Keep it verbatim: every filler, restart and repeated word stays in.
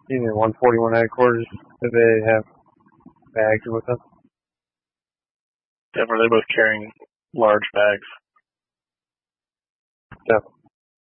Even one forty-one headquarters, do they have bags with them? Yeah, were they both carrying large bags? Yeah.